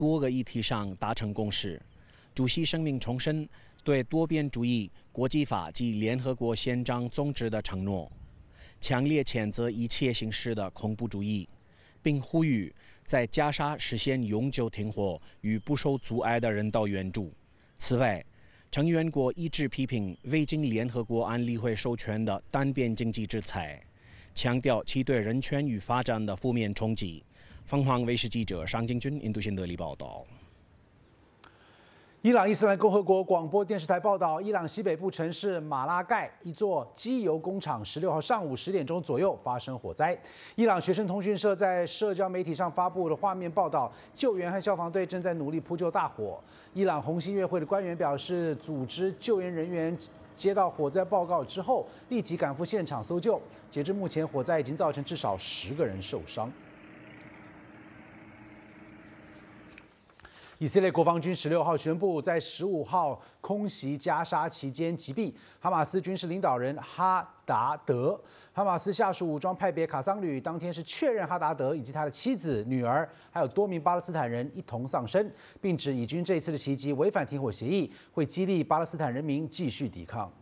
多个议题上达成共识。主席声明重申对多边主义、国际法及联合国宪章宗旨的承诺，强烈谴责一切形式的恐怖主义，并呼吁在加沙实现永久停火与不受阻碍的人道援助。此外，成员国一致批评未经联合国安理会授权的单边经济制裁，强调其对人权与发展的负面冲击。凤凰卫视记者尚敬军印度新德里报道。 伊朗伊斯兰共和国广播电视台报道，伊朗西北部城市马拉盖一座机油工厂16号上午10点钟左右发生火灾。伊朗学生通讯社在社交媒体上发布的画面报道，救援和消防队正在努力扑救大火。伊朗红新月会的官员表示，组织救援人员接到火灾报告之后，立即赶赴现场搜救。截至目前，火灾已经造成至少10个人受伤。以色列国防军16号宣布，在15号空袭加沙期间击毙哈马斯军事领导人哈达德。哈马斯下属武装派别卡桑旅当天是确认哈达德以及他的妻子、女儿，还有多名巴勒斯坦人一同丧生，并指以军这一次的袭击违反停火协议，会激励巴勒斯坦人民继续抵抗。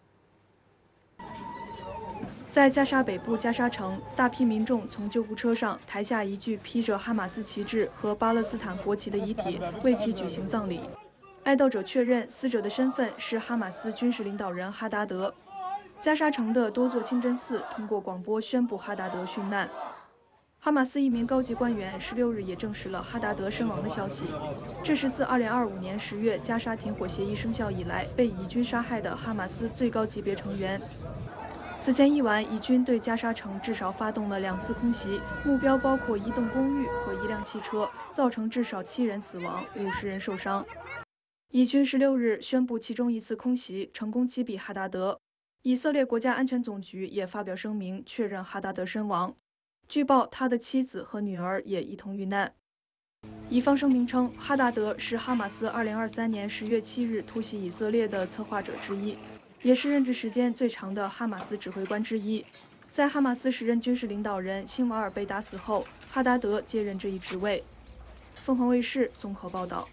在加沙北部加沙城，大批民众从救护车上抬下一具披着哈马斯旗帜和巴勒斯坦国旗的遗体，为其举行葬礼。哀悼者确认死者的身份是哈马斯军事领导人哈达德。加沙城的多座清真寺通过广播宣布哈达德殉难。哈马斯一名高级官员16日也证实了哈达德身亡的消息。这是自2025年10月加沙停火协议生效以来被以军杀害的哈马斯最高级别成员。此前一晚，以军对加沙城至少发动了2次空袭，目标包括一栋公寓和一辆汽车，造成至少7人死亡，50人受伤。以军16日宣布其中一次空袭成功击毙哈达德。以色列国家安全总局也发表声明，确认哈达德身亡。据报，他的妻子和女儿也一同遇难。以方声明称，哈达德是哈马斯2023年10月7日突袭以色列的策划者之一。也是任职时间最长的哈马斯指挥官之一。在哈马斯时任军事领导人辛瓦尔被打死后，哈达德接任这一职位。凤凰卫视综合报道。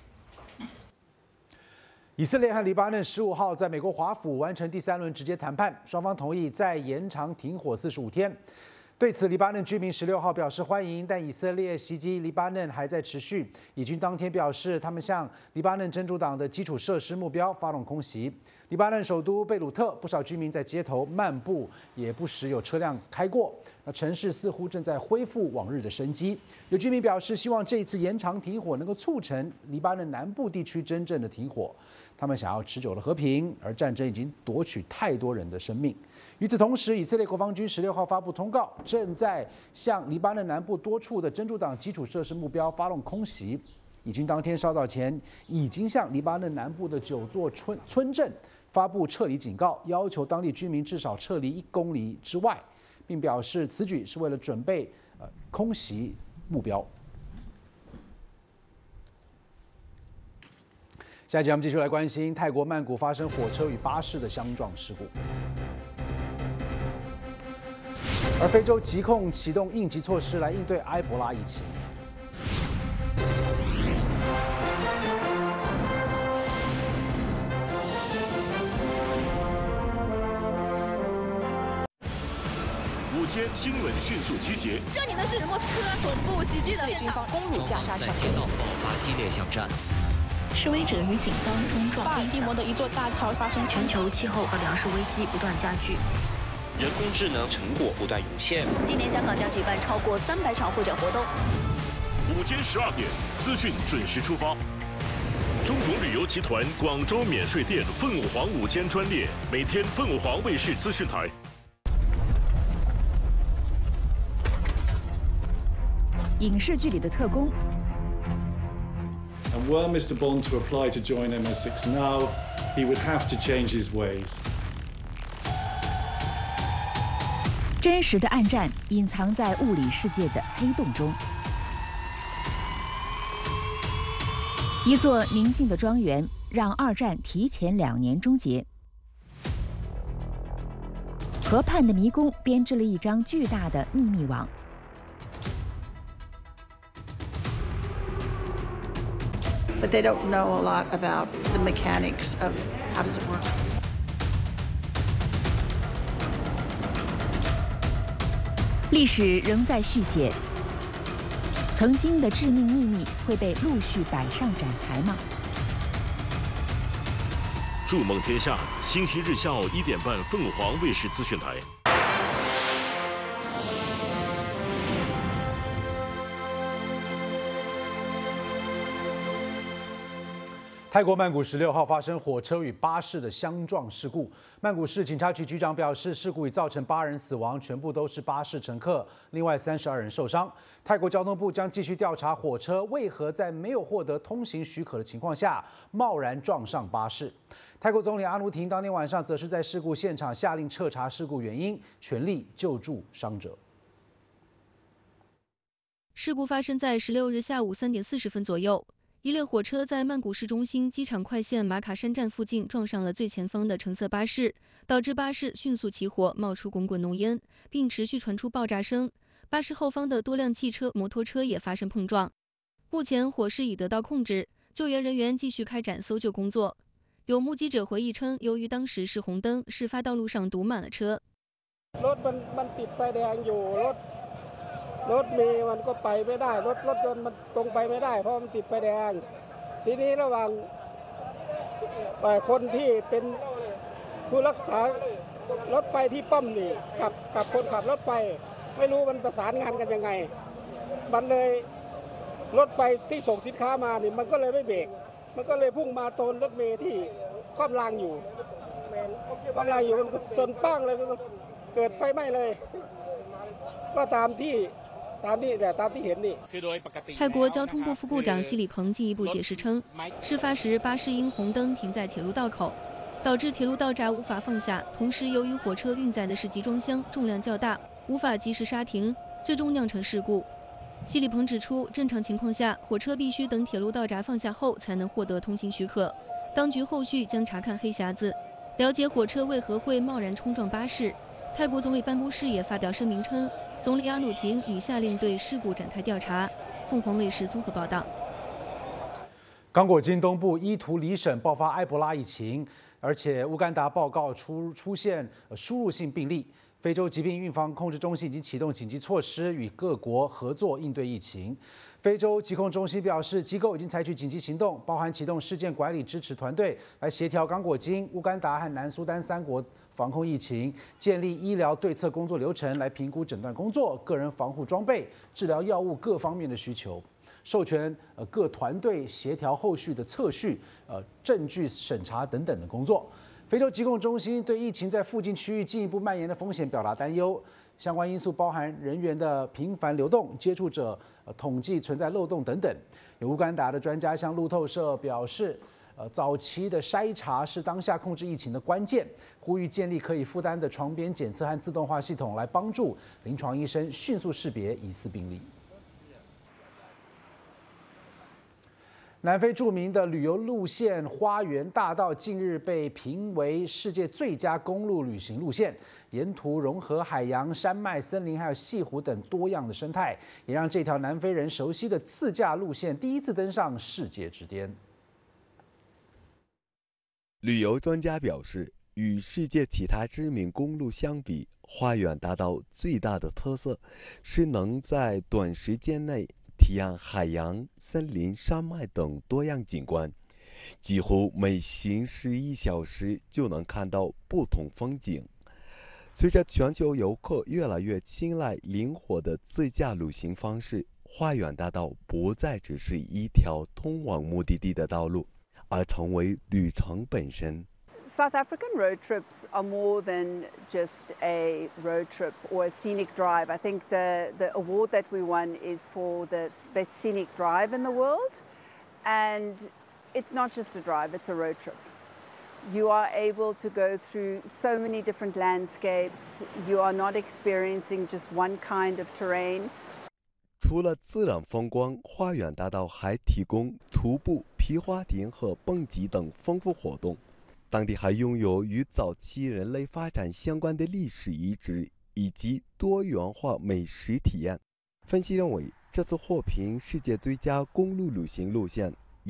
以色列和黎巴嫩15号在美国华府完成第3轮直接谈判，双方同意再延长停火45天。对此，黎巴嫩居民16号表示欢迎，但以色列袭击黎巴嫩还在持续。以军当天表示，他们向黎巴嫩真主党的基础设施目标发动空袭。黎巴嫩首都贝鲁特，不少居民在街头漫步，也不时有车辆开过。那城市似乎正在恢复往日的生机。有居民表示，希望这一次延长停火能够促成黎巴嫩南部地区真正的停火。他们想要持久的和平，而战争已经夺取太多人的生命。与此同时，以色列国防军16号发布通告，正在向黎巴嫩南部多处的真主党基础设施目标发动空袭。以军当天稍早前已经向黎巴嫩南部的9座村镇发布撤离警告，要求当地居民至少撤离1公里之外，并表示此举是为了准备空袭目标。下一节我们继续来关心泰国曼谷发生火车与巴士的相撞事故，而非洲疾控启动应急措施来应对埃博拉疫情。 午间新闻迅速集结， 这里的是莫斯科总部袭击的军方攻入加沙城， 在街道爆发激烈巷战。 示威者与警方冲撞。 巴尔的摩的一座大桥发生全球气候和粮食危机不断加剧， 人工智能成果不断涌现。 今年香港将举办超过300场会展活动。 午间12点，资讯准时出发。中国旅游集团广州免税店凤凰午间专列，每天凤凰卫视资讯台。 影视剧里的特工。 And were Mr. Bond to apply to join MI6 now, he would have to change his ways. 真实的暗战隐藏在物理世界的黑洞中。一座宁静的庄园让二战提前2年终结。河畔的迷宫编织了一张巨大的秘密网。 but they don't know a lot about the mechanics of how does it work. 历史仍在续写，曾经的致命秘密会被陆续摆上展台吗？ 筑梦天下，星期日下午1点半，凤凰卫视资讯台。 泰国曼谷16号发生火车与巴士的相撞事故。曼谷市警察局局长表示，事故已造成8人死亡，全部都是巴士乘客，另外32人受伤。泰国交通部将继续调查火车为何在没有获得通行许可的情况下贸然撞上巴士。泰国总理阿努廷当天晚上则是在事故现场下令彻查事故原因，全力救助伤者。 事故发生在16日下午3点40分左右。一列火车在曼谷市中心机场快线马卡山站附近撞上了最前方的橙色巴士，导致巴士迅速起火，冒出滚滚浓烟，并持续传出爆炸声。巴士后方的多辆汽车、摩托车也发生碰撞。目前火势已得到控制，救援人员继续开展搜救工作。有目击者回忆称，由于当时是红灯，事发道路上堵满了车。 รถเมล์มันก็ไปไม่ได้รถยนต์มันตรงไปไม่ได้เพราะมันติดไฟแดงทีนี้ระหว่างคนที่เป็นผู้รักษารถไฟที่ป้อมนี่กับคนขับรถไฟไม่รู้มันประสานงานกันยังไงมันเลยรถไฟที่ส่งสินค้ามานี่มันก็เลยไม่เบรกมันก็เลยพุ่งมาโซนรถเมล์ที่คว่ำรางอยู่มันก็ชนปั้งเลยก็เกิดไฟไหม้เลยก็ตามที่泰国交通部副部长西里彭进一步解释称，事发时巴士因红灯停在铁路道口，导致铁路道闸无法放下，同时由于火车运载的是集装箱，重量较大，无法及时刹停，最终酿成事故。西里彭指出，正常情况下，火车必须等铁路道闸放下后才能获得通行许可。当局后续将查看黑匣子，了解火车为何会贸然冲撞巴士。泰国总理办公室也发表声明称，总理阿努廷已下令对事故展开调查。凤凰卫视综合报道。 刚果金东部伊图里省爆发埃博拉疫情，而且乌干达报告出现输入性病例。非洲疾病预防控制中心已经启动紧急措施，与各国合作应对疫情。非洲疾控中心表示，机构已经采取紧急行动，包含启动事件管理支持团队，来协调刚果金、乌干达和南苏丹3国防控疫情，建立医疗对策工作流程，来评估诊断工作、个人防护装备、治疗药物各方面的需求，授权各团队协调后续的测序、证据审查等等的工作。非洲疾控中心对疫情在附近区域进一步蔓延的风险表达担忧，相关因素包含人员的频繁流动、接触者统计存在漏洞等等。有乌干达的专家向路透社表示，早期的筛查是当下控制疫情的关键，呼吁建立可以负担的床边检测和自动化系统，来帮助临床医生迅速识别疑似病例。南非著名的旅游路线花园大道近日被评为世界最佳公路旅行路线，沿途融合海洋、山脉、森林还有西湖等多样的生态，也让这条南非人熟悉的自驾路线第一次登上世界之巅。 旅游专家表示，与世界其他知名公路相比，花园大道最大的特色是能在短时间内体验海洋、森林、山脉等多样景观，几乎每行驶1小时就能看到不同风景。随着全球游客越来越青睐灵活的自驾旅行方式，花园大道不再只是一条通往目的地的道路，而成为旅程本身。 South African road trips are more than just a road trip or a scenic drive. I think the award that we won is for the best scenic drive in the world. And it's not just a drive, it's a road trip. You are able to go through so many different landscapes. You are not experiencing just one kind of terrain. 除了自然风光，花园大道还提供徒步、皮划艇和蹦极等丰富活动。当地还拥有与早期人类发展相关的历史遗址以及多元化美食体验。分析认为，这次获评世界最佳公路旅行路线